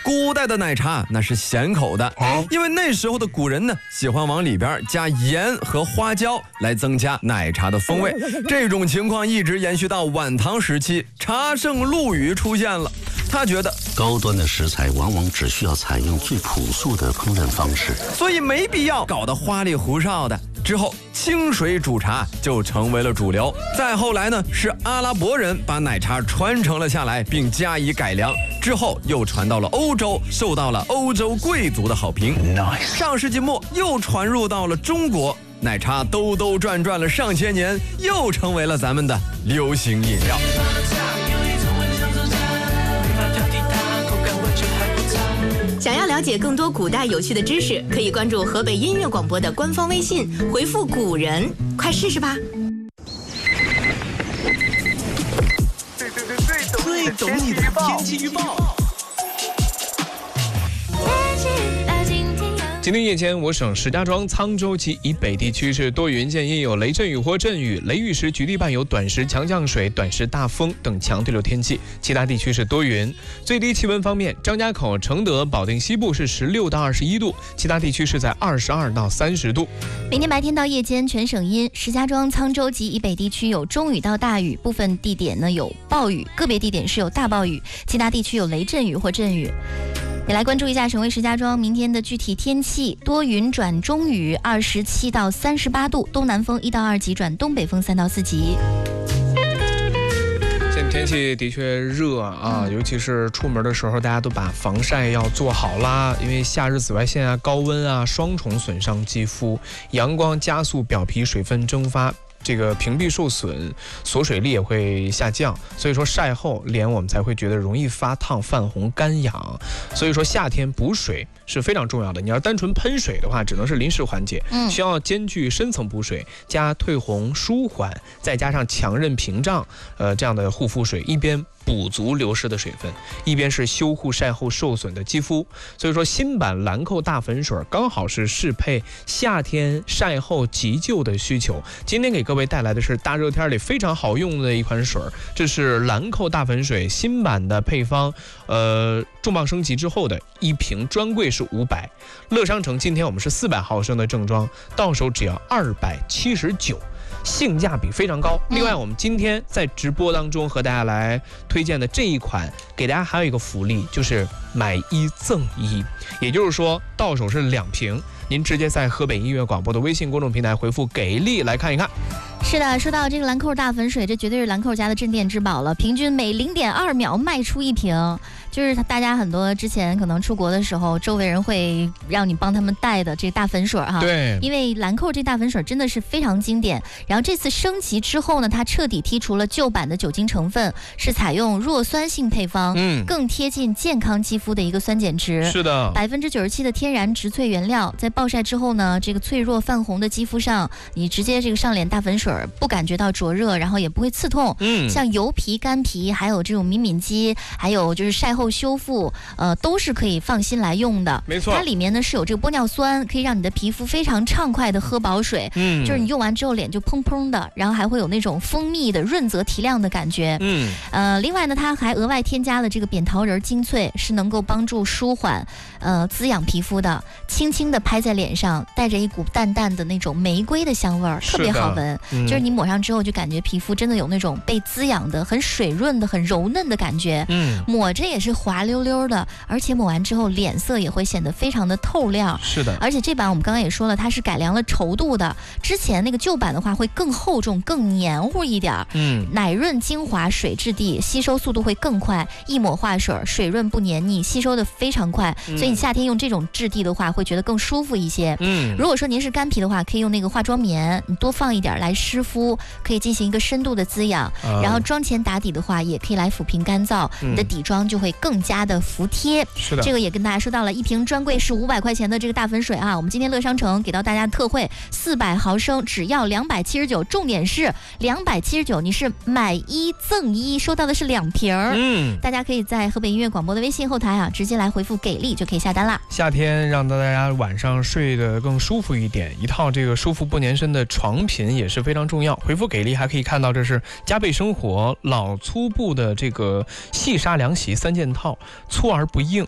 古代的奶茶那是咸口的，因为那时候的古人呢喜欢往里边加盐和花椒来增加奶茶的风味。这种情况一直延续到晚唐时期，茶圣陆羽出现了。他觉得高端的食材往往只需要采用最朴素的烹饪方式， 所以没必要搞得花里胡哨的。之后清水煮茶就成为了主流。再后来呢，是阿拉伯人把奶茶传承了下来，并加以改良，之后又传到了欧洲，受到了欧洲贵族的好评。上世纪末又传入到了中国，奶茶兜兜转转了上千年，又成为了咱们的流行饮料。 想要了解更多古代有趣的知识，可以关注河北音乐广播的官方微信，回复古人，快试试吧。 最懂你的天气预报。 今天夜间，我省石家庄、沧州及以北地区是多云间阴有雷阵雨或阵雨，雷雨时局地伴有短时强降水、短时大风等强对流天气。其他地区是多云。最低气温方面，张家口、承德、保定西部是16到21度，其他地区是在22到30度。 明天白天到夜间全省阴，石家庄、沧州及以北地区有中雨到大雨，部分地点呢有暴雨，个别地点是有大暴雨，其他地区有雷阵雨或阵雨。也来关注一下省会石家庄明天的具体天气，多云转中雨，27到38度，东南风1到2级转东北风3到4级。 现在天气的确热啊，尤其是出门的时候，大家都把防晒要做好啦，因为夏日紫外线啊、高温啊双重损伤肌肤，阳光加速表皮水分蒸发。这个屏蔽受损，锁水力也会下降，所以说晒后脸我们才会觉得容易发烫、泛红、干痒。所以说夏天补水是非常重要的。你要单纯喷水的话，只能是临时缓解，需要兼具深层补水加退红舒缓，再加上强韧屏障，这样的护肤水，一边补足流失的水分，一边是修护晒后受损的肌肤。所以说新版兰蔻大粉水刚好是适配夏天晒后急救的需求。今天给各位带来的是大热天里非常好用的一款水，这是兰蔻大粉水新版的配方，重磅升级之后的一瓶专柜是500，乐商城今天我们是400毫升的正装，到手只要279。性价比非常高。另外我们今天在直播当中和大家来推荐的这一款，给大家还有一个福利，就是买1赠1，也就是说到手是2瓶，您直接在河北音乐广播的微信公众平台回复给力来看一看。 是的，说到这个兰蔻大粉水，这绝对是兰蔻家的镇店之宝了，平均每0.2秒卖出1瓶，就是大家很多之前可能出国的时候，周围人会让你帮他们带的这个大粉水哈。 对， 因为兰蔻这大粉水真的是非常经典。然后这次升级之后呢，它彻底剔除了旧版的酒精成分，是采用弱酸性配方，更贴近健康肌肤的一个酸碱值。 是的 ，97%的天然植萃原料，在暴晒之后呢，这个脆弱泛红的肌肤上，你直接这个上脸大粉水，不感觉到灼热，然后也不会刺痛。像油皮、干皮，还有这种敏肌，还有就是晒后修复，都是可以放心来用的。 没错， 它里面呢是有这个玻尿酸，可以让你的皮肤非常畅快的喝饱水。就是你用完之后脸就砰砰的，然后还会有那种蜂蜜的润泽提亮的感觉。另外呢，它还额外添加了这个扁桃仁精粹，是能够帮助舒缓、滋养皮肤的，轻轻的拍在脸上，带着一股淡淡的那种玫瑰的香味儿，特别好闻。就是你抹上之后就感觉皮肤真的有那种被滋养的、很水润的、很柔嫩的感觉。抹着也是滑溜溜的，而且抹完之后脸色也会显得非常的透亮。 是的， 而且这版我们刚刚也说了，它是改良了稠度的，之前那个旧版的话会更厚重、更黏糊一点。奶润精华水质地，吸收速度会更快，一抹化水，水润不黏腻，吸收的非常快。所以你夏天用这种质地的话，会觉得更舒服一些。如果说您是干皮的话，可以用那个化妆棉，你多放一点来湿敷，可以进行一个深度的滋养。然后妆前打底的话，也可以来抚平干燥，你的底妆就会更加的服帖。 是的， 这个也跟大家说到了，一瓶专柜是500块钱的这个大粉水啊，我们今天乐商城给到大家特惠，400毫升只要279，重点是279，你是买1赠1，收到的是2瓶。大家可以在河北音乐广播的微信后台啊，直接来回复给力就可以下单啦。 夏天让大家晚上睡得更舒服一点，一套这个舒服不粘身的床品也是非常重要。回复给力还可以看到，这是加倍生活老粗布的这个细纱凉席3件套，粗而不硬，